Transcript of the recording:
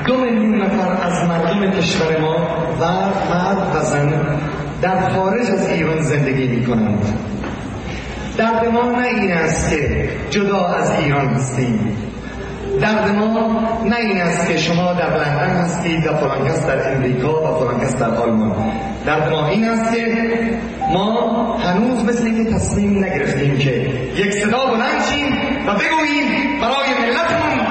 2 میلیون نفر از مردم کشور ما مرد و زن در خارج از ایران زندگی می کنند. درد ما نه این است که جدا از ایران هستیم. درد ما نه این است که شما در لندن هستید و فلان کس در امریکا و فلان کس در آلمان. درد ما این است که ما هنوز مثل اینکه تصمیم نگرفتیم که یک صدا بلند شیم و بگوییم برای ملتمون